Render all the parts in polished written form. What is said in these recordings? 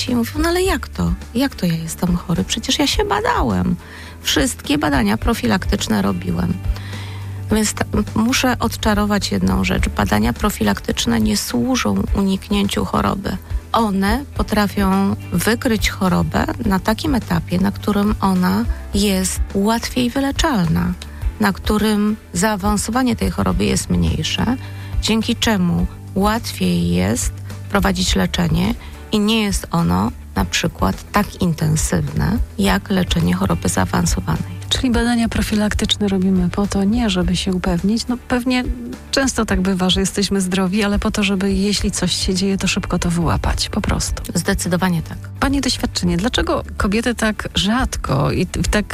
I mówią, no ale jak to? Jak to ja jestem chory? Przecież ja się badałem. Wszystkie badania profilaktyczne robiłem. Więc muszę odczarować jedną rzecz. Badania profilaktyczne nie służą uniknięciu choroby. One potrafią wykryć chorobę na takim etapie, na którym ona jest łatwiej wyleczalna, na którym zaawansowanie tej choroby jest mniejsze, dzięki czemu łatwiej jest prowadzić leczenie i nie jest ono na przykład tak intensywne jak leczenie choroby zaawansowanej. Czyli badania profilaktyczne robimy po to, nie żeby się upewnić, no pewnie często tak bywa, że jesteśmy zdrowi, ale po to, żeby jeśli coś się dzieje, to szybko to wyłapać, po prostu. Zdecydowanie tak. Pani doświadczenie, dlaczego kobiety tak rzadko i tak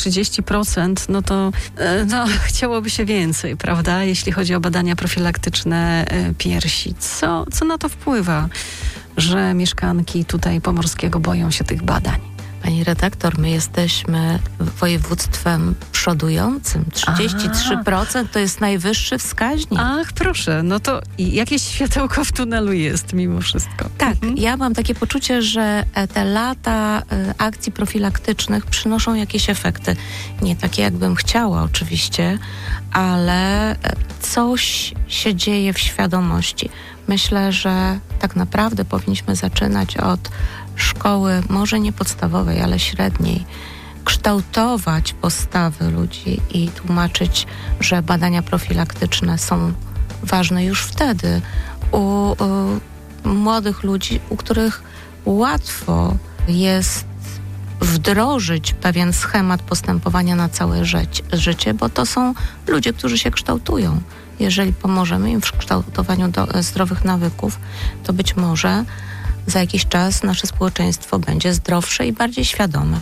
30%, no to chciałoby się więcej, prawda, jeśli chodzi o badania profilaktyczne piersi. Co na to wpływa, że mieszkanki tutaj Pomorskiego boją się tych badań? Pani redaktor, my jesteśmy województwem przodującym. 33% to jest najwyższy wskaźnik. Ach, proszę, no to jakieś światełko w tunelu jest mimo wszystko. Tak, ja mam takie poczucie, że te lata akcji profilaktycznych przynoszą jakieś efekty. Nie takie, jakbym chciała oczywiście, ale coś się dzieje w świadomości. Myślę, że tak naprawdę powinniśmy zaczynać od szkoły, może nie podstawowej, ale średniej, kształtować postawy ludzi i tłumaczyć, że badania profilaktyczne są ważne już wtedy u młodych ludzi, u których łatwo jest wdrożyć pewien schemat postępowania na całe życie, bo to są ludzie, którzy się kształtują. Jeżeli pomożemy im w kształtowaniu zdrowych nawyków, to być może za jakiś czas nasze społeczeństwo będzie zdrowsze i bardziej świadome.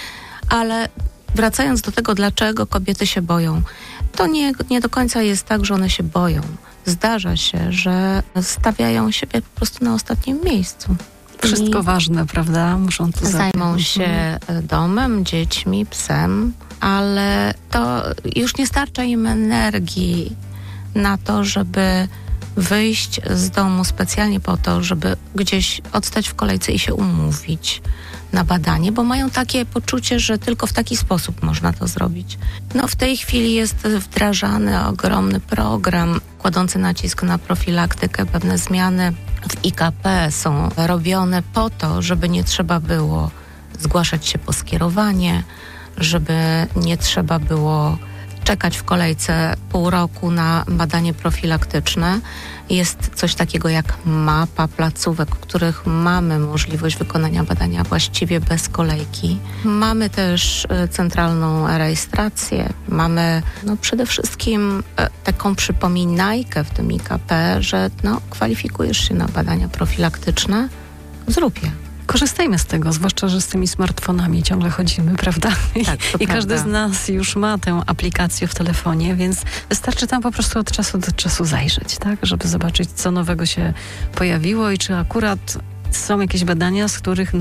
Ale wracając do tego, dlaczego kobiety się boją, to nie do końca jest tak, że one się boją. Zdarza się, że stawiają siebie po prostu na ostatnim miejscu. Wszystko ważne, prawda? Muszą to zajmą się domem, dziećmi, psem, ale to już nie starcza im energii na to, żeby wyjść z domu specjalnie po to, żeby gdzieś odstać w kolejce i się umówić na badanie, bo mają takie poczucie, że tylko w taki sposób można to zrobić. No w tej chwili jest wdrażany ogromny program kładący nacisk na profilaktykę. Pewne zmiany w IKP są robione po to, żeby nie trzeba było zgłaszać się po skierowanie, żeby nie trzeba było czekać w kolejce pół roku na badanie profilaktyczne. Jest coś takiego jak mapa placówek, w których mamy możliwość wykonania badania właściwie bez kolejki. Mamy też centralną rejestrację. Mamy przede wszystkim taką przypominajkę w tym IKP, że kwalifikujesz się na badania profilaktyczne, zrób je. Korzystajmy z tego, zwłaszcza, że z tymi smartfonami ciągle chodzimy, prawda? Tak, I każdy z nas już ma tę aplikację w telefonie, więc wystarczy tam po prostu od czasu do czasu zajrzeć, tak? Żeby zobaczyć, co nowego się pojawiło i czy akurat są jakieś badania, z których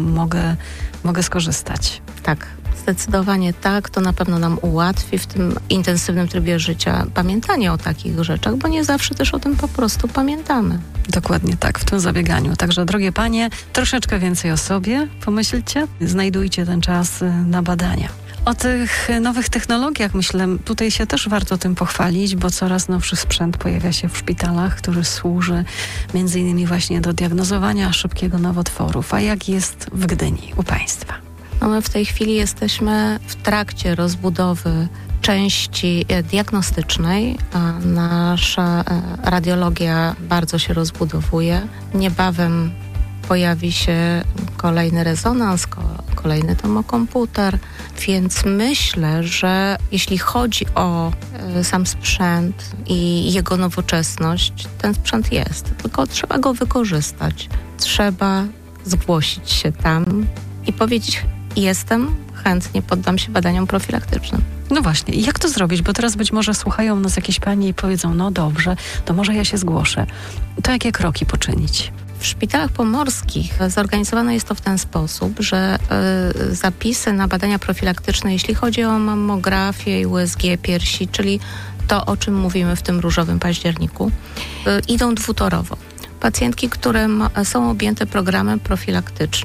mogę skorzystać. Tak, zdecydowanie tak. To na pewno nam ułatwi w tym intensywnym trybie życia pamiętanie o takich rzeczach, bo nie zawsze też o tym po prostu pamiętamy. Dokładnie tak, w tym zabieganiu. Także, drogie panie, troszeczkę więcej o sobie pomyślcie, znajdujcie ten czas na badania. O tych nowych technologiach, myślę, tutaj się też warto tym pochwalić, bo coraz nowszy sprzęt pojawia się w szpitalach, który służy między innymi właśnie do diagnozowania szybkiego nowotworów. A jak jest w Gdyni u państwa? My w tej chwili jesteśmy w trakcie rozbudowy części diagnostycznej. Nasza radiologia bardzo się rozbudowuje. Niebawem pojawi się kolejny rezonans, kolejny tomokomputer, więc myślę, że jeśli chodzi o sam sprzęt i jego nowoczesność, ten sprzęt jest, tylko trzeba go wykorzystać. Trzeba zgłosić się tam i powiedzieć: jestem, chętnie poddam się badaniom profilaktycznym. No właśnie, i jak to zrobić? Bo teraz być może słuchają nas jakieś panie i powiedzą: no dobrze, to może ja się zgłoszę. To jakie kroki poczynić? W szpitalach pomorskich zorganizowane jest to w ten sposób, że zapisy na badania profilaktyczne, jeśli chodzi o mammografię i USG piersi, czyli to, o czym mówimy w tym różowym październiku, idą dwutorowo. pacjentki, które są objęte programem profilaktycznym,